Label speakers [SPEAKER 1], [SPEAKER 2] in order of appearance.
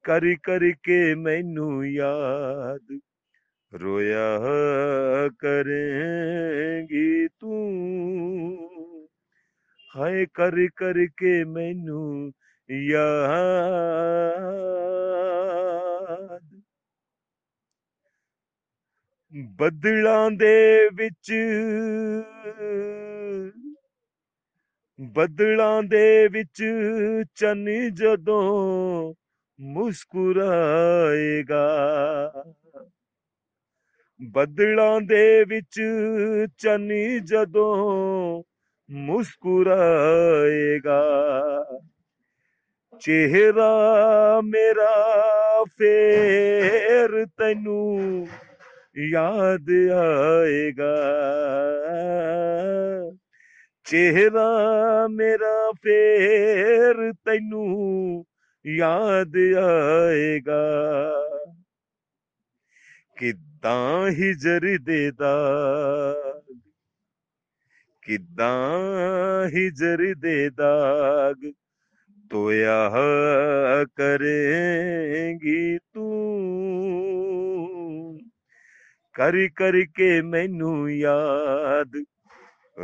[SPEAKER 1] ਕਰ ਕੇ ਮੈਨੂੰ ਯਾਦ ਰੋਇਆ ਕਰੇਂਗੀ ਤੂੰ। ਹਾਏ ਕਰ ਕੇ ਮੈਨੂੰ ਯਾਦ। ਬੱਦਲਾਂ ਦੇ ਵਿੱਚ ਚੰਨ ਜਦੋਂ ਮੁਸਕਰਾਏਗਾ। ਬੱਦਲਾਂ ਦੇ ਵਿੱਚ ਚੰਨ ਜਦੋਂ ਮੁਸਕਰਾਏਗਾ। ਚਿਹਰਾ ਮੇਰਾ ਫੇਰ ਤੈਨੂੰ ਯਾਦ ਆਏਗਾ। ਚਿਹਰਾ ਮੇਰਾ ਫੇਰ ਤੈਨੂੰ ਯਾਦ ਆਏਗਾ। ਕਿੱਦਾਂ ਹਿਜਰ ਦੇ ਦਾਗ, ਕਿੱਦਾਂ ਹਿਜਰ ਦੇ ਦਾਗ ਧੋਇਆ ਕਰੇਂਗੀ ਤੂੰ। ਕਰ ਕੇ ਮੈਨੂੰ ਯਾਦ